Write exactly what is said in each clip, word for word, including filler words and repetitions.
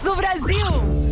do Brasil.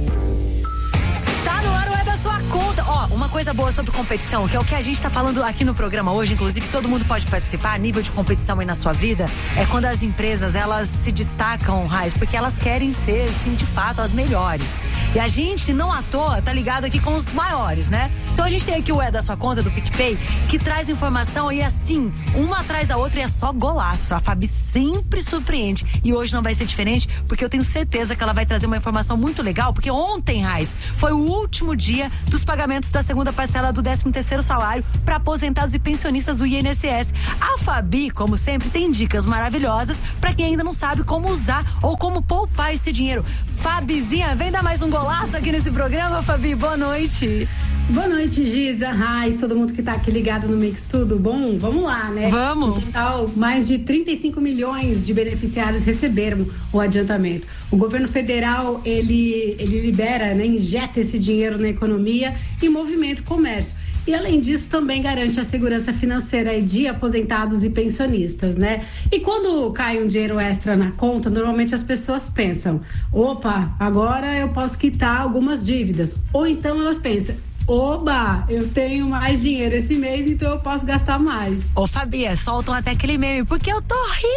Tá no ar, o É da Sua Conta. Ó, uma coisa boa sobre competição, que é o que a gente tá falando aqui no programa hoje, inclusive todo mundo pode participar, nível de competição aí na sua vida, é quando as empresas, elas se destacam, Raiz, porque elas querem ser, sim, de fato, as melhores. E a gente, não à toa, tá ligado aqui com os maiores, né? Então a gente tem aqui o É da Sua Conta, do PicPay, que traz informação e assim, uma atrás da outra e é só golaço. A Fabi sempre surpreende. E hoje não vai ser diferente, porque eu tenho certeza que ela vai trazer uma informação muito legal, porque ontem, Raiz, foi o último dia dos pagamentos da segunda parcela do décimo terceiro salário para aposentados e pensionistas do I N S S. A Fabi, como sempre, tem dicas maravilhosas para quem ainda não sabe como usar ou como poupar esse dinheiro. Fabizinha, vem dar mais um golaço aqui nesse programa, Fabi. Boa noite. Boa noite, Giza, Raiz, todo mundo que tá aqui ligado no Mix Tudo Bom? Vamos lá, né? Vamos! No total, mais de trinta e cinco milhões de beneficiários receberam o adiantamento. O governo federal, ele, ele libera, né, injeta esse dinheiro na economia e movimenta o comércio. E além disso, também garante a segurança financeira de aposentados e pensionistas, né? E quando cai um dinheiro extra na conta, normalmente as pessoas pensam, opa, agora eu posso quitar algumas dívidas. Ou então elas pensam, oba, eu tenho mais dinheiro esse mês, então eu posso gastar mais. Ô, Fabia, soltam até aquele meme, porque eu tô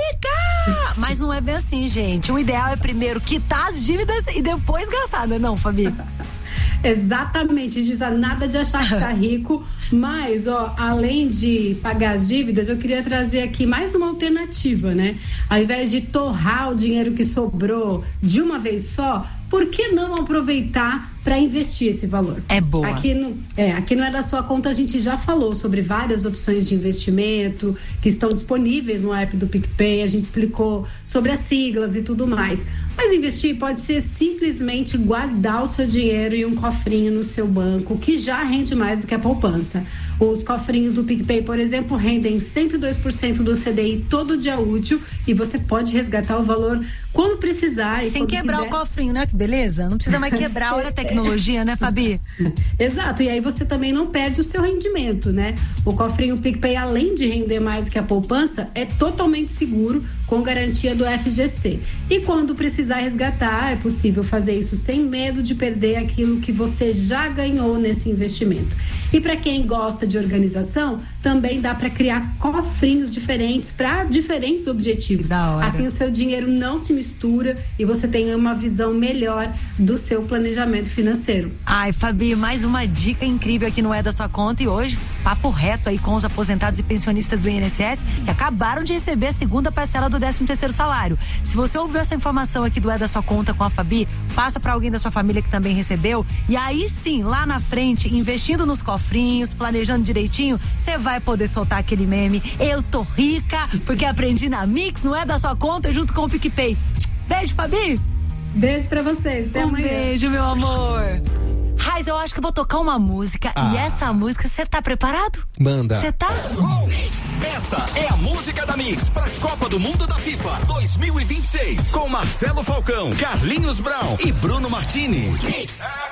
rica! Mas não é bem assim, gente. O ideal é primeiro quitar as dívidas e depois gastar, não é não, Fabi? Exatamente, diz nada de achar que tá rico, mas, ó, além de pagar as dívidas, eu queria trazer aqui mais uma alternativa, né? Ao invés de torrar o dinheiro que sobrou de uma vez só, por que não aproveitar para investir esse valor? É boa. Aqui no, é, aqui no É da Sua Conta a gente já falou sobre várias opções de investimento que estão disponíveis no app do PicPay, a gente explicou sobre as siglas e tudo mais. Mas investir pode ser simplesmente guardar o seu dinheiro em um cofrinho no seu banco, que já rende mais do que a poupança. Os cofrinhos do PicPay, por exemplo, rendem cento e dois por cento do C D I todo dia útil e você pode resgatar o valor quando precisar. E sem quando quebrar quiser. O cofrinho, né? Que beleza? Não precisa mais quebrar. Olha a tecnologia, né, Fabi? Exato, e aí você também não perde o seu rendimento, né? O cofrinho PicPay, além de render mais que a poupança, é totalmente seguro, com garantia do F G C. E quando precisar resgatar, é possível fazer isso sem medo de perder aquilo que você já ganhou nesse investimento. E para quem gosta de organização, também dá para criar cofrinhos diferentes para diferentes objetivos. Da hora. Assim o seu dinheiro não se mistura e você tem uma visão melhor do seu planejamento financeiro. Ai, Fabi, mais uma dica incrível aqui no É da Sua Conta, e hoje, papo reto aí com os aposentados e pensionistas do I N S S que acabaram de receber a segunda parcela do décimo terceiro salário. Se você ouviu essa informação aqui do É da Sua Conta com a Fabi, passa para alguém da sua família que também recebeu, e aí sim, lá na frente, investindo nos cofrinhos, planejando direitinho, você vai poder soltar aquele meme, eu tô rica, porque aprendi na Mix, não É da Sua Conta, junto com o PicPay. Beijo, Fabi! Beijo pra vocês, até um amanhã. Beijo, meu amor. Raiz, eu acho que eu vou tocar uma música, ah. e essa música, você tá preparado? Manda. Você tá? Essa é a música da Mix pra Copa do Mundo da FIFA dois mil e vinte e seis, com Marcelo Falcão, Carlinhos Brown e Bruno Martini. Mix.